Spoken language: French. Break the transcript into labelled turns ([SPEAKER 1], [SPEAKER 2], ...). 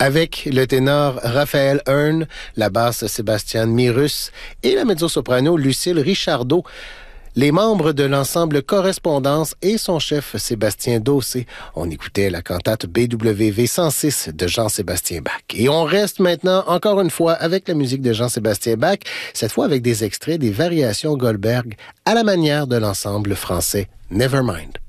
[SPEAKER 1] avec le ténor Raphaël Hearn, la basse Sébastien Mirus et la mezzo-soprano Lucille Richardot. Les membres de l'ensemble Correspondance et son chef Sébastien Dossé. On écoutait la cantate BWV 106 de Jean-Sébastien Bach. Et on reste maintenant, encore une fois, avec la musique de Jean-Sébastien Bach, cette fois avec des extraits des variations Goldberg à la manière de l'ensemble français Nevermind.